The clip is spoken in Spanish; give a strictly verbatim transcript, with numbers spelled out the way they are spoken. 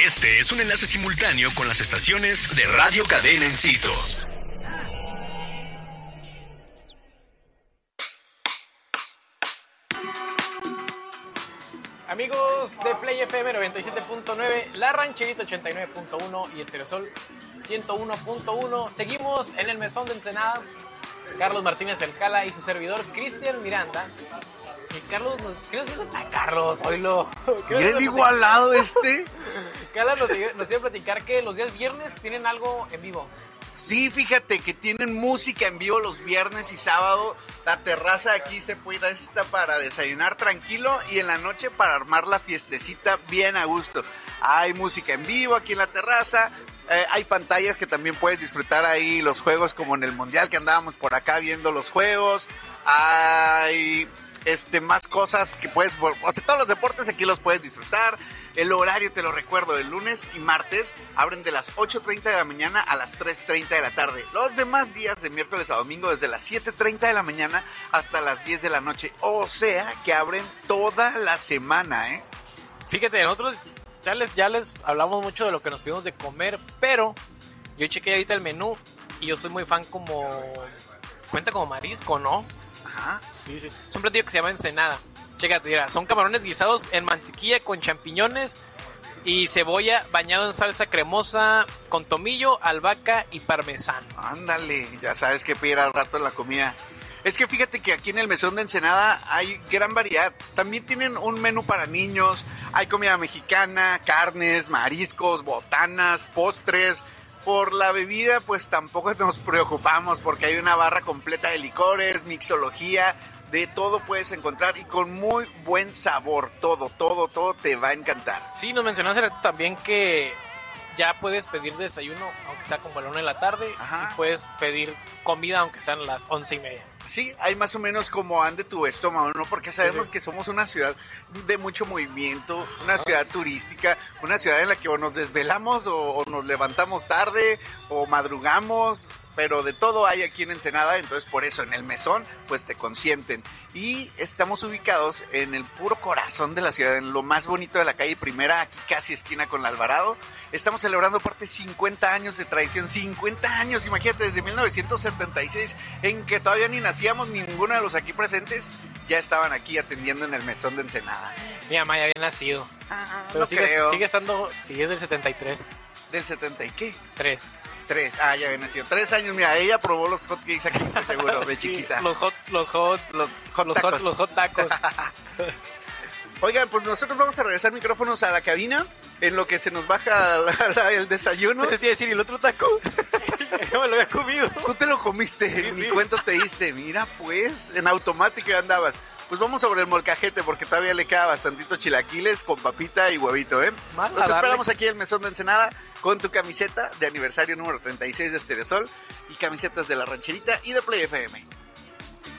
Este es un enlace simultáneo con las estaciones de Radio Cadena Enciso. Amigos de Play F M noventa y siete punto nueve, La Rancherita ochenta y nueve punto uno y Estereosol ciento uno punto uno. Seguimos en el mesón de Ensenada. Carlos Martínez Alcala y su servidor Cristian Miranda. Y Carlos, ¿qué nos dice? Ah, Carlos, oílo. ¿Y el igualado este? Carlos nos, nos iba a platicar que los días viernes tienen algo en vivo. Sí, fíjate que tienen música en vivo los viernes y sábado. La terraza aquí se puede ir a esta para desayunar tranquilo y en la noche para armar la fiestecita bien a gusto. Hay música en vivo aquí en la terraza. Eh, hay pantallas que también puedes disfrutar ahí los juegos como en el Mundial que andábamos por acá viendo los juegos. Hay este más cosas que puedes, o sea, todos los deportes aquí los puedes disfrutar. El horario te lo recuerdo, el lunes y martes abren de las ocho treinta de la mañana a las tres treinta de la tarde. Los demás días de miércoles a domingo desde las siete treinta de la mañana hasta las diez de la noche. O sea que abren toda la semana, ¿eh? Fíjate, nosotros ya les, ya les hablamos mucho de lo que nos pedimos de comer, pero yo chequé ahorita el menú y yo soy muy fan como... Cuenta como marisco, ¿no? Ajá. Sí, sí. Es un platillo que se llama ensenada. Chécate, mira, son camarones guisados en mantequilla con champiñones y cebolla bañado en salsa cremosa con tomillo, albahaca y parmesano. Ándale, ya sabes qué pedir al rato en la comida. Es que fíjate que aquí en el mesón de Ensenada hay gran variedad. También tienen un menú para niños, hay comida mexicana, carnes, mariscos, botanas, postres. Por la bebida pues tampoco nos preocupamos porque hay una barra completa de licores, mixología. De todo puedes encontrar y con muy buen sabor. Todo, todo, todo te va a encantar. Sí, nos mencionaste también que ya puedes pedir desayuno, aunque sea como a la una de la tarde. Ajá. Y puedes pedir comida, aunque sean las once y media. Sí, hay más o menos como ande tu estómago, ¿no? Porque sabemos sí, sí. que somos una ciudad de mucho movimiento, una ciudad turística, una ciudad en la que o nos desvelamos o, o nos levantamos tarde o madrugamos. Pero de todo hay aquí en Ensenada, entonces por eso en el mesón pues te consienten. Y estamos ubicados en el puro corazón de la ciudad, en lo más bonito de la calle Primera, aquí casi esquina con la Alvarado. Estamos celebrando aparte cincuenta años de tradición, cincuenta años, imagínate, desde mil novecientos setenta y seis, en que todavía ni nacíamos, ninguno de los aquí presentes ya estaban aquí atendiendo en el mesón de Ensenada. Mi mamá ya había nacido, ah, pero no sigue, creo. sigue estando, sigue del setenta y tres. ¿Del setenta y qué? Tres. Tres, ah, ya había nacido. Tres años, mira, ella probó los hot cakes aquí, seguro, de sí, chiquita. Los hot, los hot, los hot los tacos. Hot, los hot tacos. Oigan, pues nosotros vamos a regresar micrófonos a la cabina en lo que se nos baja la, la, el desayuno. Es decir, ¿y el otro taco? Yo me lo había comido. Tú te lo comiste, sí, ni sí. cuenta te diste. Mira, pues, en automático ya andabas. Pues vamos sobre el molcajete porque todavía le queda bastantito chilaquiles con papita y huevito, ¿eh? Mal, Nos esperamos aquí en el mesón de Ensenada con tu camiseta de aniversario número treinta y seis de Estereosol y camisetas de La Rancherita y de Play F M.